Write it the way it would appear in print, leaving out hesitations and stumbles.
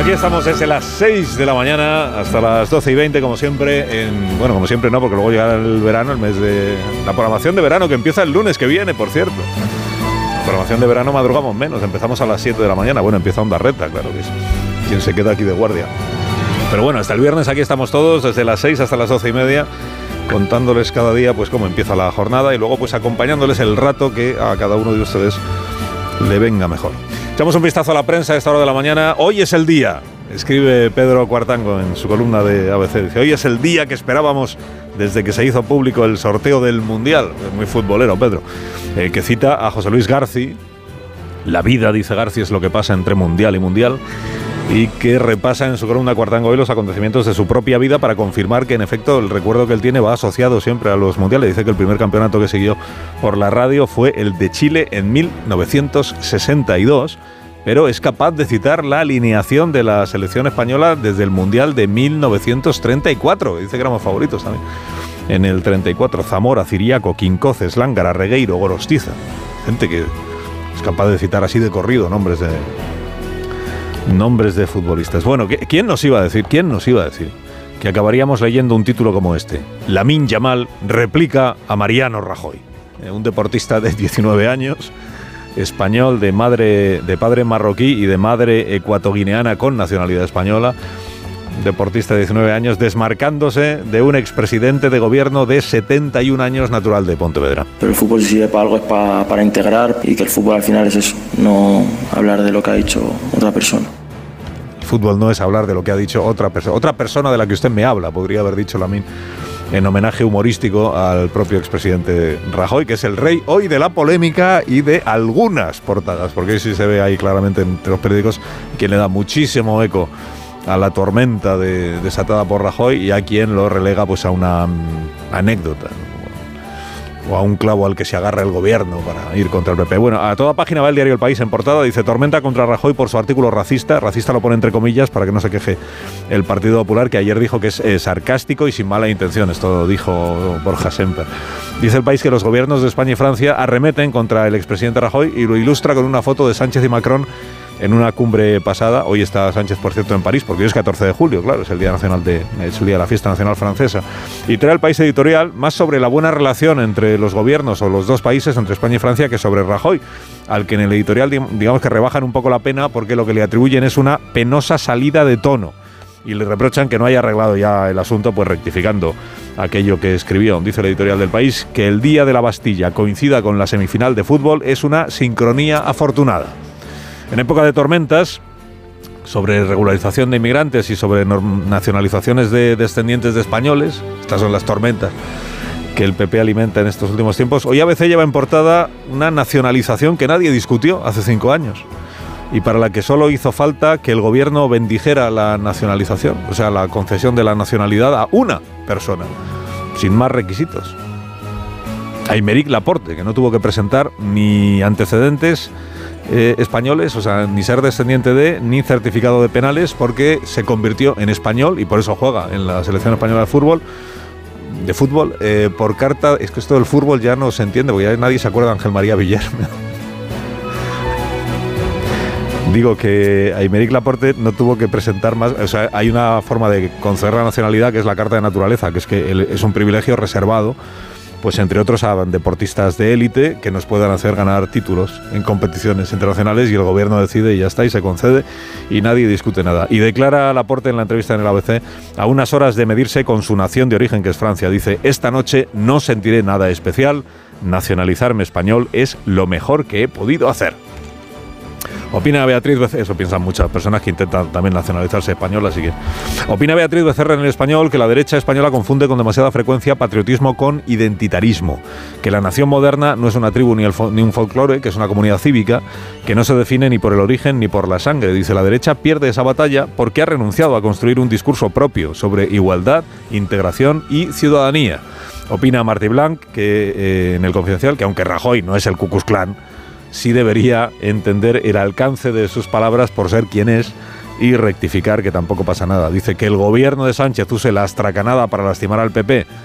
Aquí estamos desde las 6 de la mañana hasta las 12:20, como siempre. Bueno, como siempre no, porque luego llega el verano, el mes de la programación de verano, que empieza el lunes que viene, por cierto. La programación de verano madrugamos menos, empezamos a las 7 de la mañana. Bueno, empieza Onda Reta, claro que es quien se queda aquí de guardia. Pero bueno, hasta el viernes aquí estamos todos, desde las 6 hasta las 12:30, contándoles cada día pues cómo empieza la jornada y luego pues acompañándoles el rato que a cada uno de ustedes le venga mejor. Echamos un vistazo a la prensa a esta hora de la mañana. Hoy es el día, escribe Pedro Cuartango en su columna de ABC. Dice, hoy es el día que esperábamos desde que se hizo público el sorteo del Mundial. Es muy futbolero, Pedro. Que cita a José Luis Garci. La vida, dice Garci, es lo que pasa entre Mundial y Mundial. Y que repasa en su columna Cuartango hoy los acontecimientos de su propia vida para confirmar que en efecto el recuerdo que él tiene va asociado siempre a los mundiales. Dice que el primer campeonato que siguió por la radio fue el de Chile en 1962, pero es capaz de citar la alineación de la selección española desde el Mundial de 1934. Dice que éramos favoritos también. En el 34, Zamora, Ciriaco, Quincoces, Lángara, Regueiro, Gorostiza. Gente que es capaz de citar así de corrido nombres de futbolistas. Bueno, ¿quién nos iba a decir que acabaríamos leyendo un título como este? Lamine Yamal replica a Mariano Rajoy, un deportista de 19 años, español, de padre marroquí y de madre ecuatoguineana con nacionalidad española, deportista de 19 años, desmarcándose de un expresidente de gobierno de 71 años natural de Pontevedra. Pero el fútbol si sirve para algo es para integrar, y que el fútbol al final es eso, no hablar de lo que ha dicho otra persona. El fútbol no es hablar de lo que ha dicho otra persona de la que usted me habla, podría haber dicho Lamine, en homenaje humorístico al propio expresidente Rajoy, que es el rey hoy de la polémica y de algunas portadas, porque sí se ve ahí claramente entre los periódicos quien le da muchísimo eco a la tormenta desatada por Rajoy y a quien lo relega pues a una anécdota o a un clavo al que se agarra el gobierno para ir contra el PP. Bueno, a toda página va el diario El País en portada, dice tormenta contra Rajoy por su artículo racista lo pone entre comillas para que no se queje el Partido Popular, que ayer dijo que es sarcástico y sin mala intención, esto dijo Borja Semper. Dice El País que los gobiernos de España y Francia arremeten contra el expresidente Rajoy y lo ilustra con una foto de Sánchez y Macron en una cumbre pasada. Hoy está Sánchez, por cierto, en París, porque hoy es 14 de julio, claro, es el día nacional es el día de la fiesta nacional francesa. Y trae El País editorial más sobre la buena relación entre los gobiernos o los dos países, entre España y Francia, que sobre Rajoy, al que en el editorial digamos que rebajan un poco la pena porque lo que le atribuyen es una penosa salida de tono. Y le reprochan que no haya arreglado ya el asunto, pues rectificando aquello que escribió. Dice el editorial del País que el día de la Bastilla coincida con la semifinal de fútbol es una sincronía afortunada. En época de tormentas, sobre regularización de inmigrantes y sobre nacionalizaciones de descendientes de españoles, estas son las tormentas que el PP alimenta en estos últimos tiempos, hoy ABC lleva en portada una nacionalización que nadie discutió hace 5 años y para la que solo hizo falta que el gobierno bendijera la nacionalización, o sea, la concesión de la nacionalidad a una persona, sin más requisitos. Aymeric Laporte, que no tuvo que presentar ni antecedentes españoles, o sea, ni ser descendiente de, ni certificado de penales, porque se convirtió en español y por eso juega en la selección española de fútbol, por carta. Es que esto del fútbol ya no se entiende, porque ya nadie se acuerda de Ángel María Villar. Digo que Aymeric Laporte no tuvo que presentar más, o sea, hay una forma de conceder la nacionalidad que es la carta de naturaleza, que es que es un privilegio reservado, pues entre otros a deportistas de élite que nos puedan hacer ganar títulos en competiciones internacionales y el gobierno decide y ya está, y se concede y nadie discute nada. Y declara Laporte en la entrevista en el ABC, a unas horas de medirse con su nación de origen, que es Francia, dice: esta noche no sentiré nada especial, nacionalizarme español es lo mejor que he podido hacer. Opina Beatriz Becerra, eso piensan muchas personas que intentan también nacionalizarse español, así que... Opina Beatriz Becerra en El Español que la derecha española confunde con demasiada frecuencia patriotismo con identitarismo, que la nación moderna no es una tribu ni un folclore, que es una comunidad cívica, que no se define ni por el origen ni por la sangre. Dice, la derecha pierde esa batalla porque ha renunciado a construir un discurso propio sobre igualdad, integración y ciudadanía. Opina Martí Blanc que en El Confidencial que aunque Rajoy no es el Ku Klux Klan, sí debería entender el alcance de sus palabras por ser quien es y rectificar que tampoco pasa nada. Dice que el gobierno de Sánchez use la astracanada para lastimar al PP